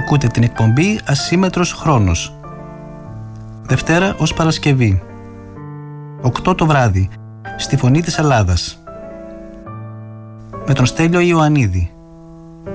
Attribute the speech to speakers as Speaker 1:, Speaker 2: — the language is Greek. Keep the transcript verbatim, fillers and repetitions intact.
Speaker 1: Ακούτε την εκπομπή Ασύμμετρος Χρόνος. Δευτέρα ως Παρασκευή, οκτώ το βράδυ, στη Φωνή της Ελλάδας. Με τον Στέλιο Ιωαννίδη.